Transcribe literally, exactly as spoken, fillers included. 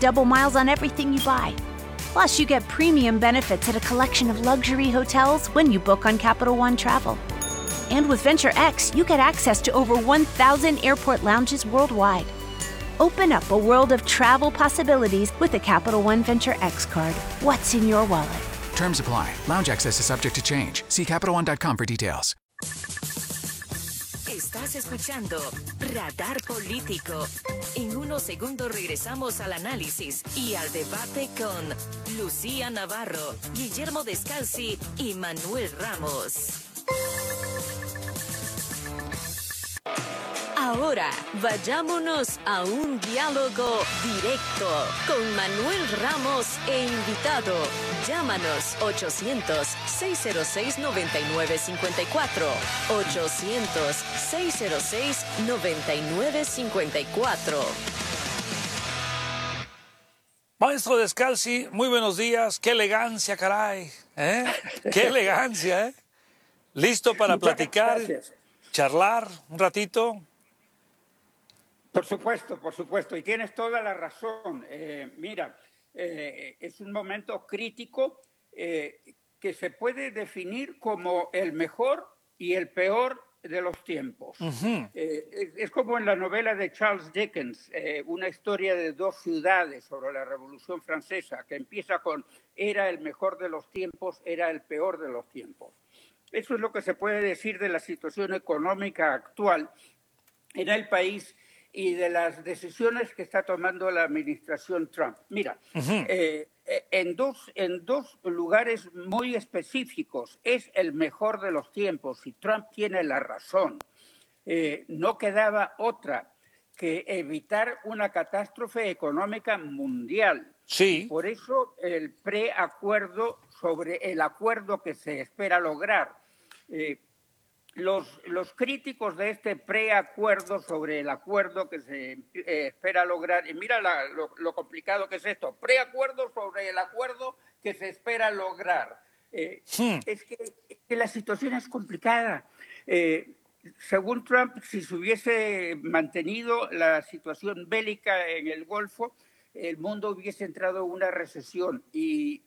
double miles on everything you buy. Plus, you get premium benefits at a collection of luxury hotels when you book on Capital One Travel. And with Venture X, you get access to over one thousand airport lounges worldwide. Open up a world of travel possibilities with the Capital One Venture X card. What's in your wallet? Terms apply. Lounge access is subject to change. See Capital One dot com for details. Estás escuchando Radar Político. En unos segundos regresamos al análisis y al debate con Lucía Navarro, Guillermo Descalzi y Manuel Ramos. Ahora, vayámonos a un diálogo directo con Manuel Ramos e invitado. Llámanos ochocientos, seiscientos seis, noventa y nueve cincuenta y cuatro. ochocientos, seiscientos seis, noventa y nueve cincuenta y cuatro. Maestro Descalzi, muy buenos días. Qué elegancia, caray. ¿Eh? Qué elegancia, ¿eh? ¿Listo para Muchas platicar, gracias. charlar un ratito? Por supuesto, por supuesto. Y tienes toda la razón. Eh, mira, eh, es un momento crítico eh, que se puede definir como el mejor y el peor de los tiempos. Uh-huh. eh, es, es como en la novela de Charles Dickens, eh, una historia de dos ciudades sobre la Revolución Francesa, que empieza con era el mejor de los tiempos, era el peor de los tiempos. Eso es lo que se puede decir de la situación económica actual en el país y de las decisiones que está tomando la administración Trump. Mira, uh-huh. eh, en, dos, en dos lugares muy específicos es el mejor de los tiempos y Trump tiene la razón. Eh, no quedaba otra que evitar una catástrofe económica mundial. Sí. Por eso el preacuerdo sobre el acuerdo que se espera lograr. Eh, Los, los críticos de este preacuerdo sobre el acuerdo que se eh, espera lograr, y mira la, lo, lo complicado que es esto, preacuerdo sobre el acuerdo que se espera lograr. Eh, sí. Es que, que la situación es complicada. Eh, según Trump, si se hubiese mantenido la situación bélica en el Golfo, el mundo hubiese entrado en una recesión y